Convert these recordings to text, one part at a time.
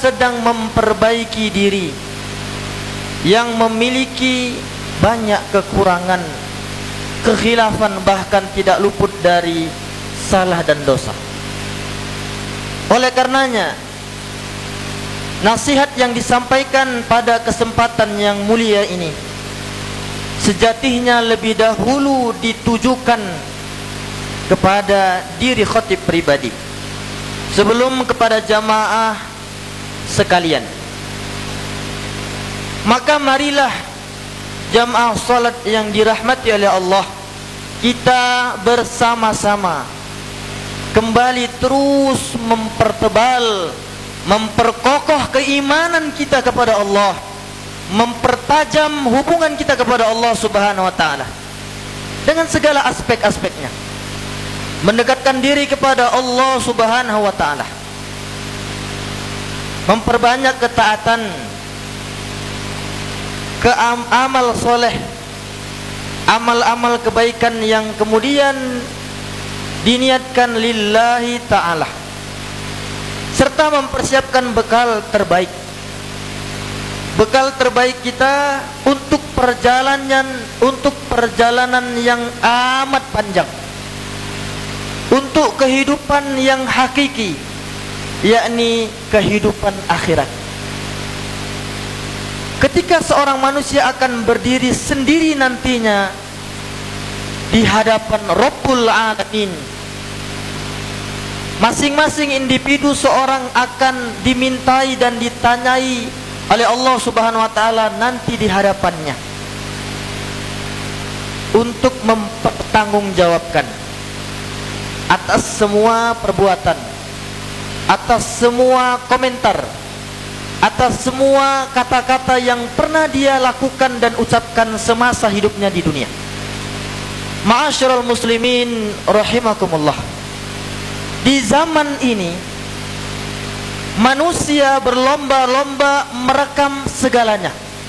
sedang memperbaiki diri, yang memiliki banyak kekurangan, kekhilafan, bahkan tidak luput dari salah dan dosa. Oleh karenanya, nasihat yang disampaikan pada kesempatan yang mulia ini sejatinya lebih dahulu ditujukan kepada diri khatib pribadi sebelum kepada jamaah sekalian. Maka marilah jamaah salat yang dirahmati oleh Allah, kita bersama-sama kembali terus mempertebal, memperkokoh keimanan kita kepada Allah, mempertajam hubungan kita kepada Allah Subhanahu wa taala dengan segala aspek-aspeknya, mendekatkan diri kepada Allah Subhanahu wa taala, memperbanyak ketaatan, amal soleh, amal-amal kebaikan yang kemudian diniatkan lillahi ta'ala, serta mempersiapkan bekal terbaik. Bekal terbaik kita untuk perjalanan yang amat panjang, untuk kehidupan yang hakiki, yakni kehidupan akhirat. Ketika seorang manusia akan berdiri sendiri nantinya di hadapan Rabbul Alamin, masing-masing individu seorang akan dimintai dan ditanyai oleh Allah Subhanahu wa taala nanti di hadapannya untuk mempertanggungjawabkan atas semua perbuatan, atas semua komentar, atas semua kata-kata yang pernah dia lakukan dan ucapkan semasa hidupnya di dunia. Ma'asyiral muslimin rahimakumullah, di zaman ini manusia berlomba-lomba merekam segalanya.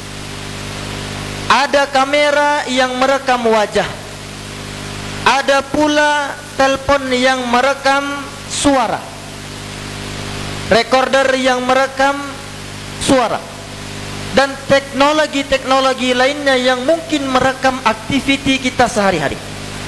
Ada kamera yang merekam wajah, ada pula telepon yang merekam suara, recorder yang merekam suara, dan teknologi-teknologi lainnya yang mungkin merekam aktiviti kita sehari-hari.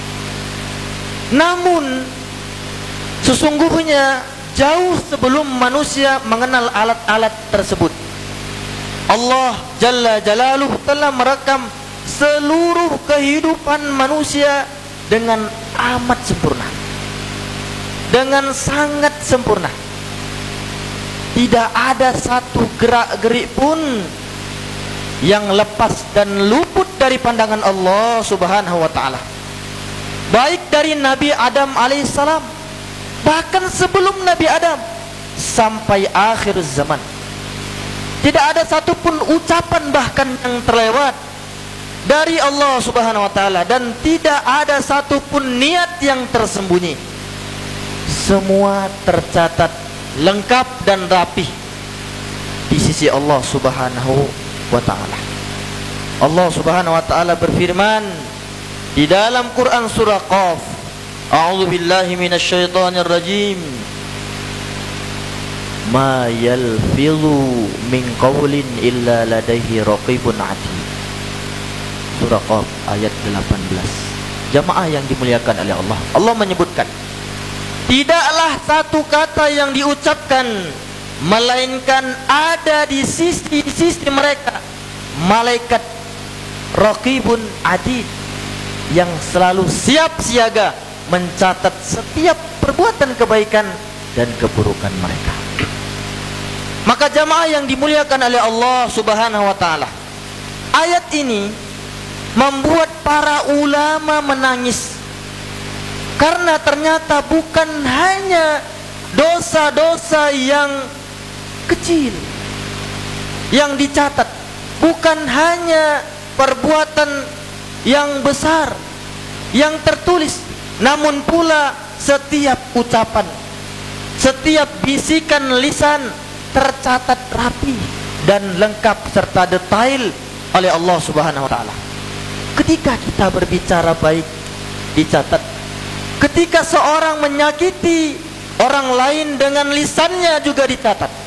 Namun sesungguhnya jauh sebelum manusia mengenal alat-alat tersebut, Allah Jalla Jalaluh telah merekam seluruh kehidupan manusia dengan amat sempurna, dengan sangat sempurna. Tidak ada satu gerak-gerik pun yang lepas dan luput dari pandangan Allah Subhanahu wa taala. Baik dari Nabi Adam alaihissalam, bahkan sebelum Nabi Adam sampai akhir zaman, tidak ada satupun ucapan bahkan yang terlewat dari Allah Subhanahu wa taala, dan tidak ada satupun niat yang tersembunyi. Semua tercatat lengkap dan rapih di sisi Allah Subhanahu wa taala. Allah Subhanahu wa taala berfirman di dalam Quran surah Qaf, A'udzu billahi minasyaitonir rajim. Ma yalfidhu min qawlin illa ladaihi raqibun atid. Surah Qaf ayat 18. Jamaah yang dimuliakan oleh Allah, Allah menyebutkan, tidaklah satu kata yang diucapkan melainkan ada di sisi mereka malaikat raqibun atid yang selalu siap siaga mencatat setiap perbuatan kebaikan dan keburukan mereka. Maka jamaah yang dimuliakan oleh Allah Subhanahu wa taala, ayat ini membuat para ulama menangis, karena ternyata bukan hanya dosa-dosa yang kecil yang dicatat, bukan hanya perbuatan yang besar yang tertulis, namun pula setiap ucapan, setiap bisikan lisan tercatat rapi dan lengkap serta detail oleh Allah Subhanahu wa taala. Ketika kita berbicara baik, dicatat. Ketika seorang menyakiti orang lain dengan lisannya juga dicatat.